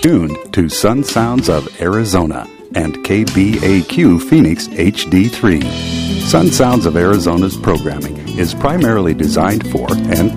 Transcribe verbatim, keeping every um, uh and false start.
tuned to Sun Sounds of Arizona and K B A Q Phoenix H D three. Sun Sounds of Arizona's programming is primarily designed for and